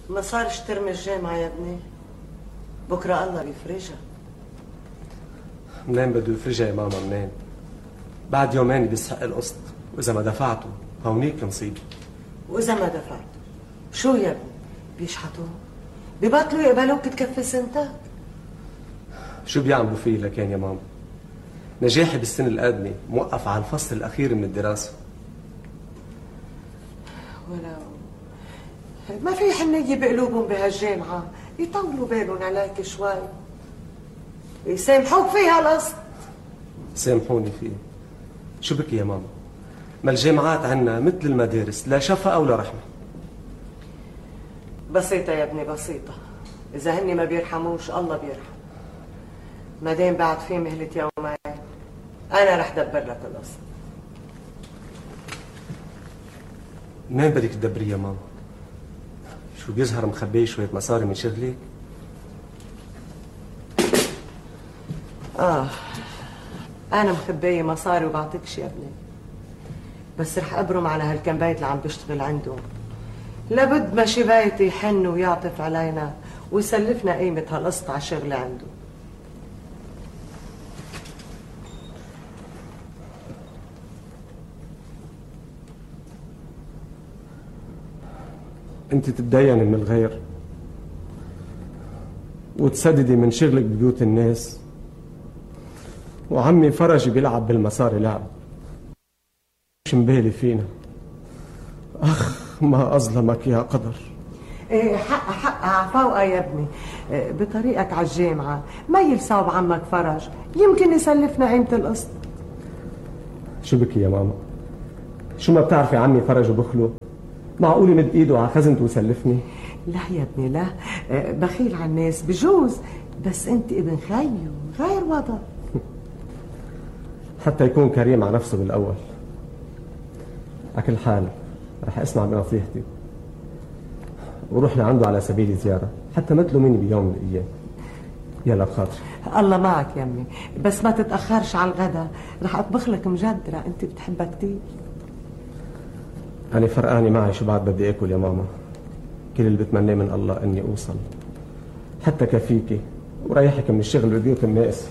ما صار اشترم الجامعة يا ابني، بكرة الله بيفرجها. منين بده يفرجها يا ماما منين؟ بعد يومين بيسحق القسط، وإذا ما دفعته هونيك المصيبة. وإذا ما دفعته شو يا ابني؟ بيشحتوا؟ ببطلوا يقبلوك تكفي سنتك؟ شو بيعملوا فيه لكان يا ماما؟ نجاحي بالسنة القادمة موقف على الفصل الأخير من الدراسة. ولو ما في حنية بقلوبهم بهالجامعة، يطولوا بالهم عليك شوي، يسامحوك فيها القسط. سامحوني فيه. شو بك يا ماما؟ ما الجامعات عنا مثل المدارس، لا شفقة ولا رحمة. بسيطة يا ابني بسيطة، إذا هني ما بيرحموش الله بيرحم. ما دام بعد في مهلة يومين أنا رح دبر لك القسط. منين بدك تدبري يا ماما؟ شو بيظهر مخبي شوية مصاري من شغلك؟ أنا مخبية مصاري وبعطيكش يا ابني، بس رح أبرم على هالكم بيت اللي عم بشتغل عندهم. لابد ما شي بيت يحن ويعطف علينا ويسلفنا قيمة هالقسط على شغل عنده. انت تتديني من الغير وتسددي من شغلك ببيوت الناس، وعمي فرجي بيلعب بالمصاري لعب. مش مبالي فينا. اخ ما اظلمك يا قدر. ايه حق عفوقة يا ابني. بطريقك على الجامعة ما يلصاب عمك فرج، يمكن يسلفنا قيمة القسط. شو بكي يا ماما؟ شو ما بتعرفي عمي فرج وبخله؟ معقول يمد ايده على خزنته ويسلفني؟ لا يا ابني لا، بخيل على الناس بجوز، بس انت ابن خيو غير وضع. حتى يكون كريم على نفسه بالاول. على كل حال رح اسمع بنصيحتي وروح لعنده على سبيل زياره، حتى ما تلوميني بيوم من الايام. يلا بخاطري. الله معك يا امي، بس ما تتاخرش على الغدا، رح اطبخ لك مجدره انت بتحبها كثير. أنا فرقاني معي شو بعد بدي آكل يا ماما. كل اللي بتمناه من الله إني أوصل حتى كفيكي وريحك من الشغل ببيوت الناس.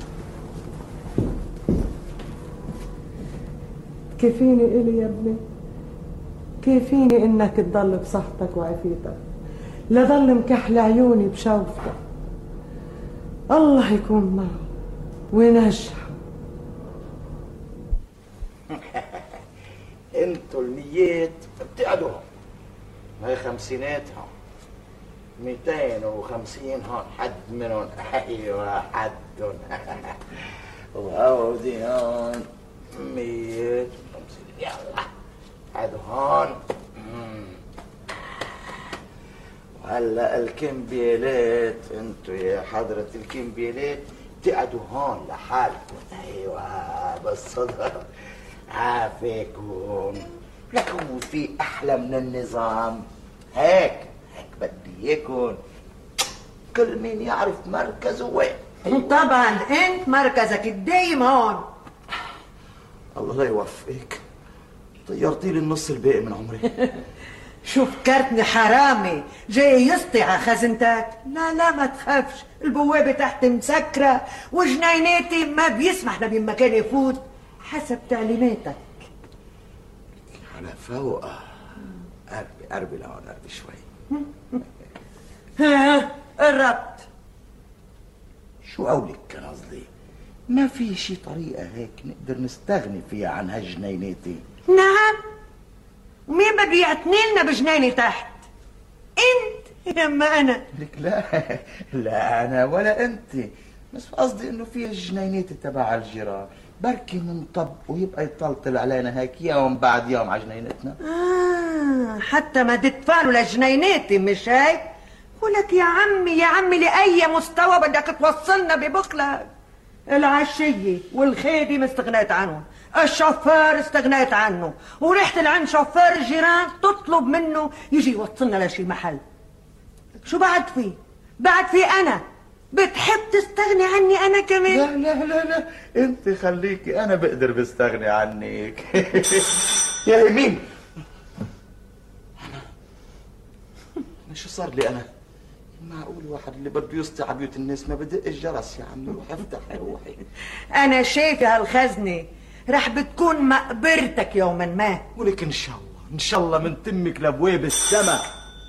كفيني إلي يا ابني، كفيني إنك تضل بصحتك وعافيتك، لا ضل مكحل عيوني بشوفتك. الله يكون معه وينجح. انتوا الميات بتقعدوا هاي خمسيناتها 250 هون حد منهم. ايوه حدهم. وهودي هون 150. يلا قعدوا هون. وهلا الكمبيالات، انتوا يا حضرة الكمبيالات بتقعدوا هون لحالكم. ايوه بالصدق عافيكم. لكم في احلى من النظام. هيك بدي اياكم كل مين يعرف مركزه وين. طبعا انت مركزك الدايم هون. الله لا يوفقك، طيرتي لي النص الباقي من عمري. شو فكرتني حرامي جاي يسطي على خزنتك؟ لا ما تخافش، البوابة تحت مسكرة وجنيناتي ما بيسمح لبين مكان يفوت حسب تعليماتك. على فوق. قربي لهون، قربي شوي. ها قربت. شو قولك كان قصدي؟ ما في شي طريقة هيك نقدر نستغني فيها عن هالجنيناتي؟ نعم، ومين بده يعتني لنا بجنينة تحت؟ انت يما انا؟ لك لا انا ولا انت، بس قصدي انه في الجنينات تبع الجيران بركي منطب ويبقى يطلطل علينا هيك يوم بعد يوم على جنينتنا. حتى ما تدفع له لجنيناتي مش هيك؟ ولك يا عمي لأي مستوى بدك توصلنا ببخلك؟ العشية والخيبة استغنيت عنهم، الشوفير استغنيت عنه، ورحت لعند شوفير الجيران تطلب منه يجي يوصلنا لشي محل. شو بعد فيه؟ بعد في أنا بتحب تستغني عني أنا كمان؟ لا انت خليكي، انا بقدر بستغني عنك. يا يمين شو صار لي انا؟ معقول الواحد اللي بده يسطي على بيوت الناس ما بدق الجرس يا عمي؟ روح افتح يا روحي. انا شايفه هالخزنه رح بتكون مقبرتك يوما ما. ولك ان شاء الله ان شاء الله من تمك لابواب السماء.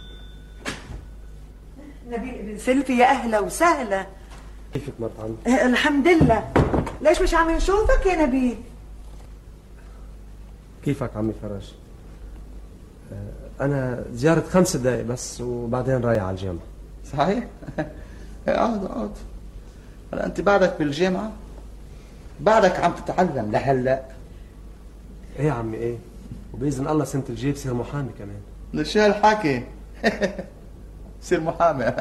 نبيل بن سلفي يا اهلا وسهلا. كيفك مرت عمي؟ الحمد لله. ليش مش عم نشوفك يا نبيل؟ كيفك عمي فرج؟ أنا زيارة 5 دقايق بس وبعدين رايح على الجامعة. صحيح؟ اقعد. هلا أنت بعدك بالجامعة؟ بعدك عم تتعلم لهلا؟ إيه يا عمي إيه؟ وبإذن الله سنة الجاي بصير محامي كمان. من شو هالحكي؟ بصير محامي.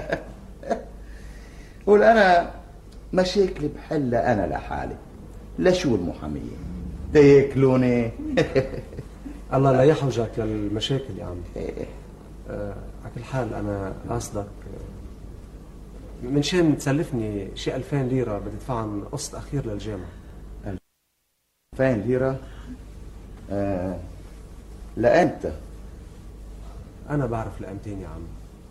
قول أنا مشاكلي بحلها أنا لحالي. لشو المحامية؟ تاكلوني. الله لا يحوجك للمشاكل يا عمي. على كل حال أنا قاصدك من شان تسلفني شي 2000 ليرة بدي ادفعهم قسط أخير للجامعة. 2000 ليرة؟ لأمتى؟ أنا بعرف لأمتين يا عمي،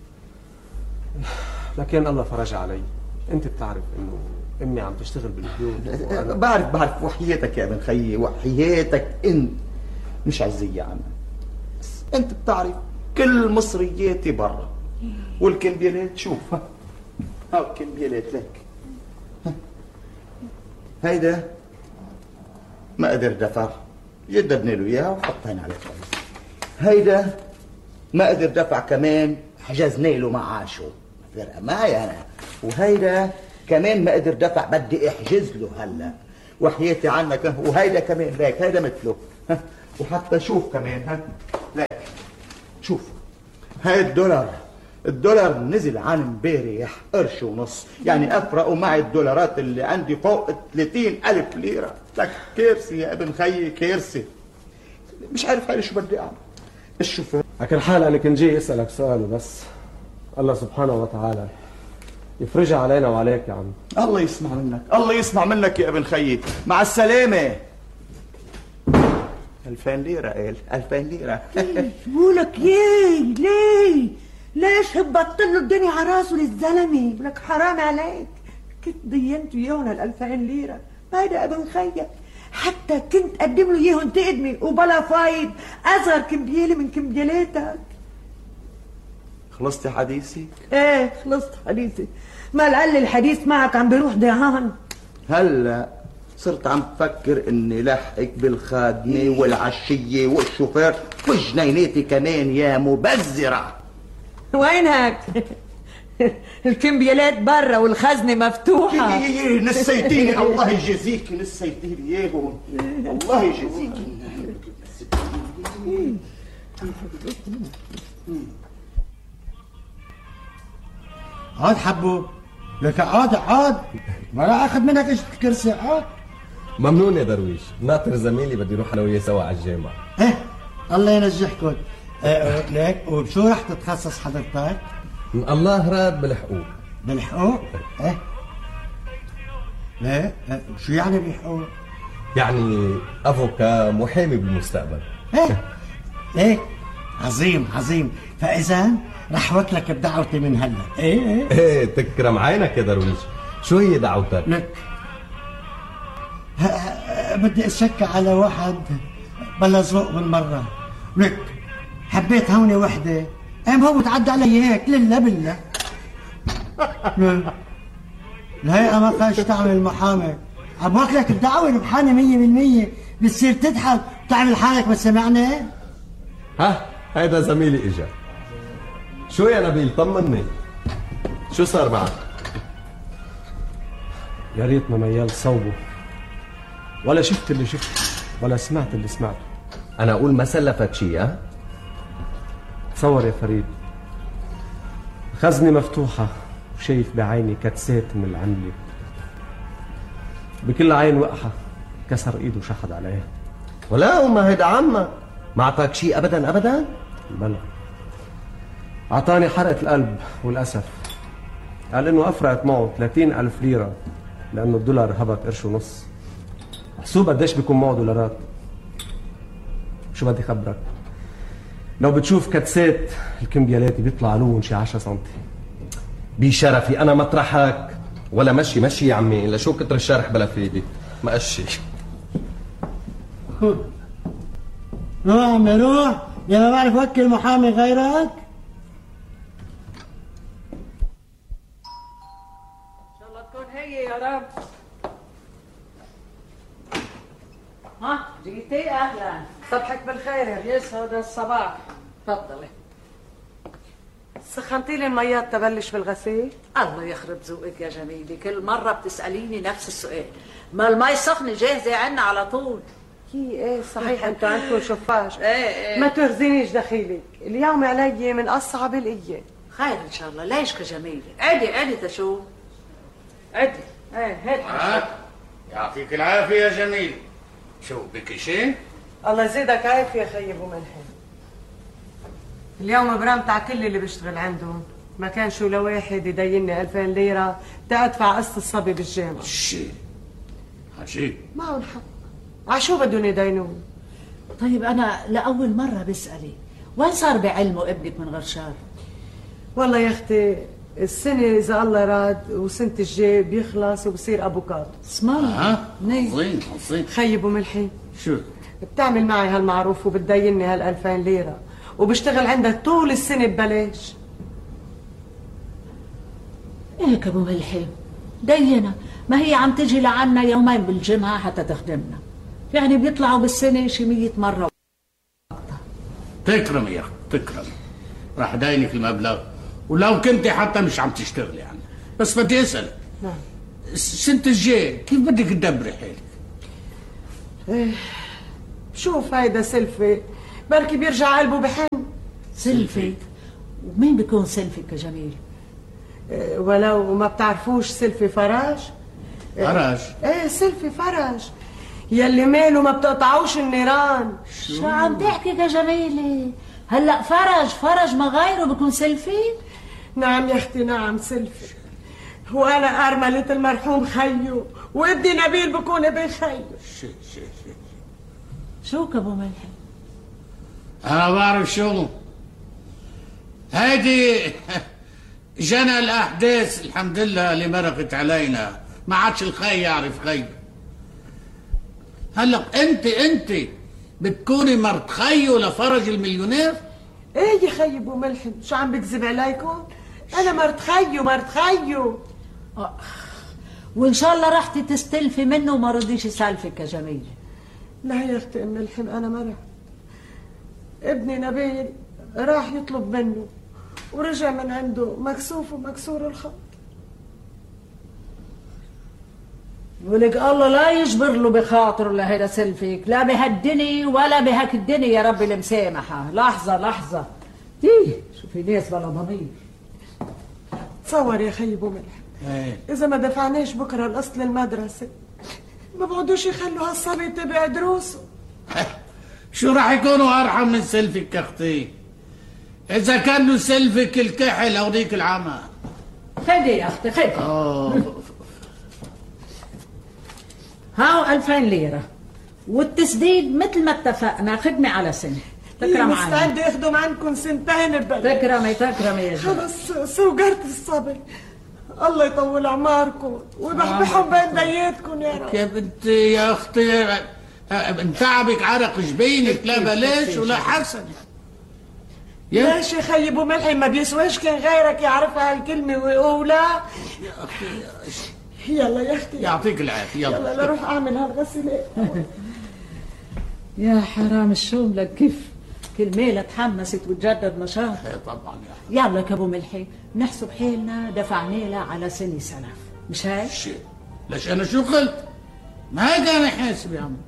لكن الله فرج علي. أنت بتعرف إنه أمي عم تشتغل بالبيوت وأنا... بعرف وحياتك يا ابن خيي، وحياتك أنت مش عزية يا عم. بس أنت بتعرف كل مصرياتي برا، والكمبيالات شوف ها الكمبيالات لك. هيدا ما قدر دفع، جددنا له اياها وحطينا على الفايز. هيدا ما قدر دفع كمان، حجزنا له معاشه، فرقة معي انا. وهيدا كمان ما قدر دفع، بدي احجز له هلا وحياتي عنك. وهيدا كمان لك، هيدا مثله. وحتى شوف كمان لك، شوف هاي الدولار نزل عن امبارح قرش ونص، يعني افرقوا معي الدولارات اللي عندي فوق 30,000 ليرة. لك كارثة يا ابن خيي، كارثة. مش عارف هاي شو بدي اعمل. الشوفير على كل حال أنا كنت جاي أسألك سؤال بس. الله سبحانه وتعالى يفرجها علينا وعليك يا عم. الله يسمع منك، الله يسمع منك يا ابن خيي. مع السلامة. 2000 ليرة قال 2000 ليرة. بقولك ليه ليش هبطت له الدنيا على راسه للزلمه؟ بقولك حرام عليك، كنت دينته اياهم 2000 ليرة. هيدا ابن خيك حتى كنت قدم له اياهم تقدمي وبلا فايد، اصغر كمبيالة من كمبيالاتك. خلصتي حديثك؟ ايه خلصت حديثي. ما لعل الحديث معك عم بيروح ضيعان. هلا صرت عم تفكر اني لحقك بالخادمة والعشية والشوفير وجنيناتي كمان يا مبذرة. وينك؟ الكمبيالات برا والخزنة مفتوحة. نسيتيني. الله يجازيك، نسيتيني اياهم. الله يجازيك. عاد حبو لك، عاد ما راح اخذ منك ايش الكرسي. عاد ممنون يا درويش، ناطر زميلي بدي اروح انا وياه سوا على الجامعة. الله ينجحكم. ليك وبشو رح تتخصص حضرتك؟ الله راد بالحقوق. بالحقوق؟ ليه؟ شو يعني بالحقوق؟ يعني افوكا، محامي بالمستقبل. ايه عظيم. فاذا رح وكلك بدعوتي من هلا. ايه تكرم عينك يا درويش. شو هي دعوتك؟ لك بدي اتشكى على واحد بلا ذوق بالمرة. لك حبيت هوني وحدة، قام هو تعدى علي هيك لله بالله. الهيئة ما خاش تعمل محامي، عبوك لك الدعوة ربحانة 100%. بتصير تضحك وتعمل حالك ما سمعني. هيدا زميلي اجا. شو يا نبيل طمني، شو صار معك؟ يا ريت ما ميال صوبه، ولا شفت اللي شفته ولا سمعت اللي سمعته. انا اقول ما سلفك شيء. تصور يا فريد، خزنة مفتوحة وشايف بعيني كتسات من العملة، بكل عين وقحة كسر ايده وشحد عليها. ولا وما هيدا عمك ما اعطاك شيء ابدا؟ بلا، اعطاني حرقة القلب والاسف. قال انه افرقت معه 30,000 ليرة لانه الدولار هبط قرش ونص. حسوب قديش بيكون معه دولارات. شو بدي خبرك، لو بتشوف كتسات الكمبيالاتي بيطلع لون شي 10 سم. بشرفي انا مطرحك ولا مشي يا عمي، لشو كتر الشرح بلا فايدة. ما قشي. روح عمي روح، يا ما بعرف وكل محامي غيرك. ان شاء الله تكون هي يا رب. ها جيتي؟ اهلا، صبحك بالخير يا يسعد الصباح. تفضلي. سخنتي لي الميات تبلش بالغسيل؟ الله يخرب ذوقك يا جميلة، كل مرة بتسأليني نفس السؤال. ما المي سخنة جاهزة عنا على طول. ايه صحيح انتوا عندكم شفاش. ايه ما ترزينيش دخيلك، اليوم علي من اصعب الايام. خير ان شاء الله. ليش كجميلة؟ عدي تشوف. عدي. ايه هات. يعطيك العافية يا جميل. شو بك شيء؟ الله يزيدك عافية خيي ابو ملحم. اليوم برمت على كل اللي بيشتغل عندهم، ما كان شو لواحد يديني 2000 ليرة تأدفع قسط الصبي بالجامعة. شيء عجيب. معهم حق، عشو بدهم يدينون؟ طيب أنا لأول مرة بسألي، وين صار بعلمه ابنك من غير شر؟ والله يا أختي السنة إذا الله راد وسنة الجاي بيخلص وبصير أبوكات. اسم الله. عظيم عظيم. خيي ابو ملحم شو؟ بتعمل معي هالمعروف وبتديني هال2000 ليرة وبشتغل عندك طول السنة ببلاش. هيك ابو ملحم دينا، ما هي عم تجي لعنا يومين بالجمعة حتى تخدمنا، يعني بيطلعوا بالسنة شي 100 مرة. تكرمي يا اخي تكرمي، راح داينك المبلغ ولو كنت حتى مش عم تشتغل يعني، بس بدي اسالك. نعم. السنة الجاي كيف بدك تدبري حالك؟ إيه شوف هيدا سلفي بركي بيرجع قلبه بحن. سلفي؟ ومين بيكون سلفي كجميل؟ إيه ولو ما بتعرفوش سلفي فرج؟ فرج؟ ايه سلفي فرج يلي ماله ما بتقطعوش النيران. شو عم تحكي كجميلة؟ هلا فرج ما غيره بيكون سلفي؟ نعم يا اختي نعم سلفي، وانا ارملة المرحوم خيو وابني نبيل بكون ابن خيو. شو كابو ملحم؟ انا بعرف شو هيدي جنى الاحداث الحمد لله اللي مرقت علينا، ما عادش الخي يعرف خي. هلا انت بتكوني مرت خيو لفرج المليونير؟ ايه يا خي ابو ملحم شو عم بكذب عليكم؟ انا مرت خيو. وان شاء الله رحتي تستلفي منه وما رضيش يسالفك يا جميل. لا يا اختي ام ملحم انا ما رحت، ابني نبيل راح يطلب منه ورجع من عنده مكسوف ومكسور الخط. ولك الله لا يجبر له بخاطره لهيدا سلفك، لا بهالدنيا ولا بهاك الدنيا يا ربي المسامحة. لحظة شوفي ناس بلا ضمير. تصور يا خي ابو ملحم اذا ما دفعناش بكره القسط للمدرسة ما بقعدوش يخلوا هالصبي يتبع دروسه. شو راح يكونوا ارحم من سلفك يا اختي؟ اذا كان له سلفك الكحل او ذيك العمى. خدي يا اختي خدي. هاو 2000 ليرة والتسديد مثل ما اتفقنا، خدمة على سنة. تكرم علي. مستعد يخدم عنكم سنتين ببلاش. تكرمي يا جماعة. خلص سوقرت الصبي، الله يطول اعماركم ويبحبحهم بين بياتكم يا رب. يا بنتي يا اختي تعبك عرق جبينك لا بلاش ولا حسن. ليش يا خي ابو ملحم ما بيسواش كان غيرك يعرفها هالكلمة ويقولها؟ يا اختي يلا يا اختي يعطيك العافية يلا روح اعمل هالغسيل. يا حرام الشوم لك كيف كل ميلة تحمست وتجدد نشاط. طبعا يلا يا ابو ملحي نحسب حيلنا دفعنا لها على سنة سلف، مش هيك؟ ليش انا شو قلت؟ ما هيك انا حاسب يا عم.